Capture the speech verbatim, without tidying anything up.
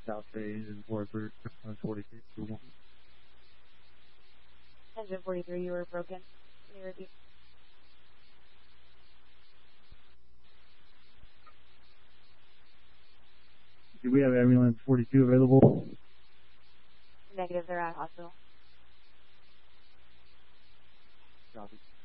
South Bay Engine forty-three, forty-two. Engine forty-three, you were broken. Can you repeat? Do we have ambulance forty-two available? Negative, they're at hospital. Copy.